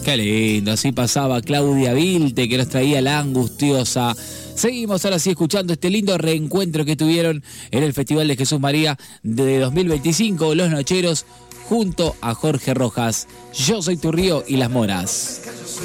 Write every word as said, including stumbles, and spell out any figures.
Qué lindo, así pasaba Claudia Vilte, que nos traía La Angustiosa. Seguimos ahora sí escuchando este lindo reencuentro que tuvieron en el Festival de Jesús María de dos mil veinticinco, Los Nocheros, junto a Jorge Rojas. Yo soy tu río y las moras.